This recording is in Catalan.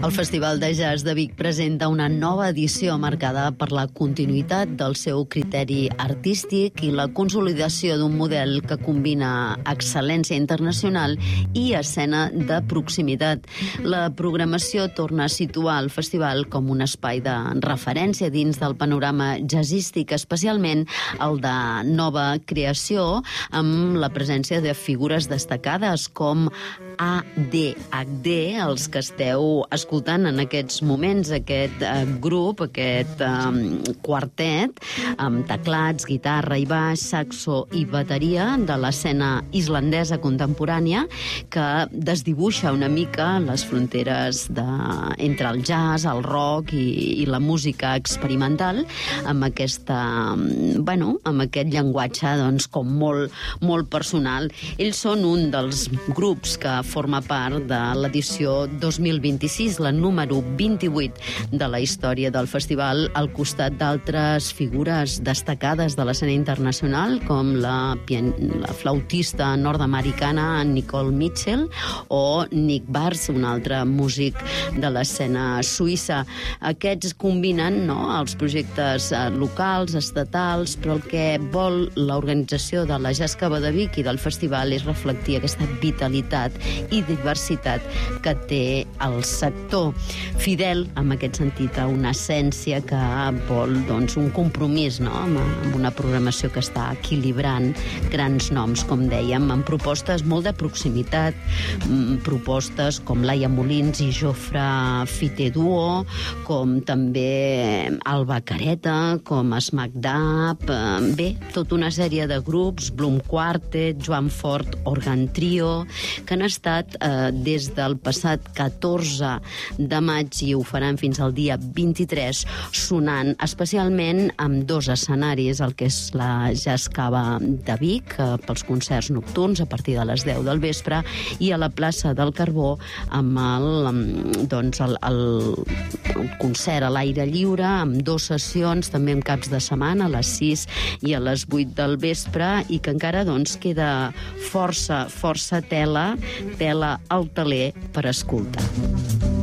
El Festival de Jazz de Vic presenta una nova edició marcada per la continuïtat del seu criteri artístic i la consolidació d'un model que combina excel·lència internacional i escena de proximitat. La programació torna a situar el festival com un espai de referència dins del panorama jazzístic, especialment el de nova creació, amb la presència de figures destacades com ADHD, els que esteu escoltant en aquests moments, aquest grup, aquest quartet, amb teclats, guitarra i baix, saxo i bateria de l'escena islandesa contemporània, que desdibuixa una mica les fronteres entre el jazz, el rock i la música experimental, amb aquesta, amb aquest llenguatge com molt personal. Ells són un dels grups que forma part de l'edició 2026, la número 28 de la història del festival, al costat d'altres figures destacades de l'escena internacional, com la flautista nord-americana Nicole Mitchell o Nick Bars, un altre músic de l'escena suïssa. Aquests combinen els projectes locals, estatals, però el que vol l'organització de la Jazz Cava de Vic i del festival és reflectir aquesta vitalitat i diversitat que té el sector, fidel en aquest sentit a una essència que vol un compromís amb una programació que està equilibrant grans noms, com dèiem, amb propostes molt de proximitat, propostes com Laia Molins i Jofre Fite Duo, com també Alba Careta, com Smacdab, tota una sèrie de grups, Bloom Quartet, Joan Fort Organ Trio, que han estat des del passat 14 de maig i ho faran fins al dia 23, sonant especialment amb dos escenaris, el que és la Jazz Cava de Vic, pels concerts nocturns a partir de les 10 del vespre, i a la plaça del Carbó amb el concert a l'aire lliure, amb dues sessions, també amb caps de setmana, a les 6 i a les 8 del vespre, i que encara queda força tela al teler per escoltar.